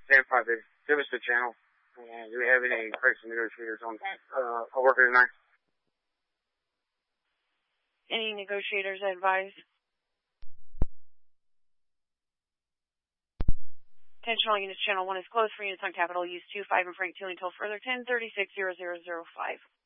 10-5, baby. Give us the channel. And do we have any price negotiators on a worker tonight? Any negotiators advised? Attention all units, channel 1 is closed for units on Capitol Use 2, 5 and Frank 2 until further 10:36:00:05.